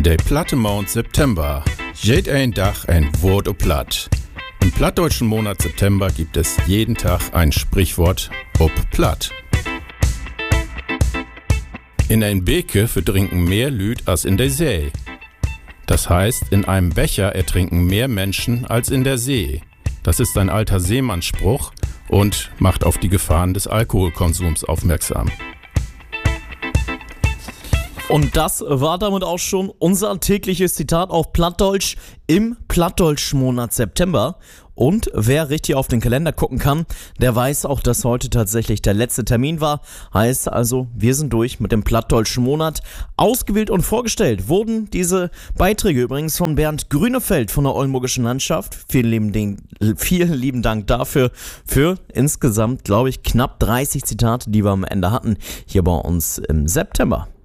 Der platte Monat September. Jed ein Dach ein Wort o Platt. Im plattdeutschen Monat September gibt es jeden Tag ein Sprichwort ob Platt. In ein Beke verdrinken mehr Lüd als in der See. Das heißt, in einem Becher ertrinken mehr Menschen als in der See. Das ist ein alter Seemannsspruch und macht auf die Gefahren des Alkoholkonsums aufmerksam. Und das war damit auch schon unser tägliches Zitat auf Plattdeutsch im Plattdeutsch-Monat September. Und wer richtig auf den Kalender gucken kann, der weiß auch, dass heute tatsächlich der letzte Termin war. Heißt also, wir sind durch mit dem Plattdeutschen Monat. Ausgewählt und vorgestellt wurden diese Beiträge übrigens von Bernd Grünefeld von der Oldenburgischen Landschaft. Vielen lieben Dank dafür. Für insgesamt, glaube ich, knapp 30 Zitate, die wir am Ende hatten, hier bei uns im September.